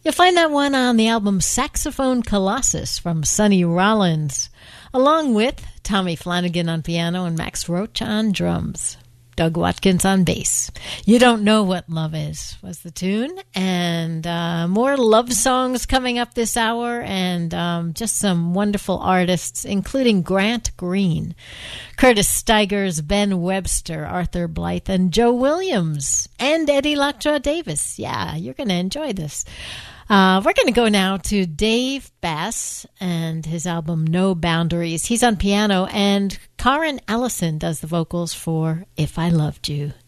You'll find that one on the album Saxophone Colossus from Sonny Rollins, along with Tommy Flanagan on piano and Max Roach on drums. Doug Watkins on bass. You Don't Know What Love Is was the tune. And more love songs coming up this hour, and just some wonderful artists, including Grant Green, Curtis Stigers, Ben Webster, Arthur Blythe, and Joe Williams, and Eddie Lockjaw Davis. Yeah, you're going to enjoy this. We're going to go now to Dave Bass and his album No Boundaries. He's on piano, and Karen Allison does the vocals for If I Loved You.